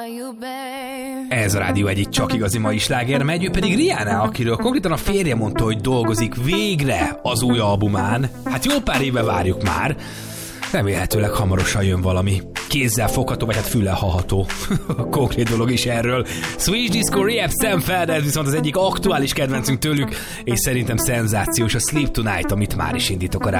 Ez a Rádió egyik csak igazi mai sláger megy, ő pedig Rihanna, akiről konkrétan a férje mondta, hogy dolgozik végre az új albumán. Hát jó pár éve várjuk már. Remélhetőleg hamarosan jön valami kézzel fogható, vagy hát füllel hallható konkrét dolog is erről. Swedish Disco Rehab, Sam Feld, viszont az egyik aktuális kedvencünk tőlük, és szerintem szenzációs a Sleep Tonight, amit már is indítok a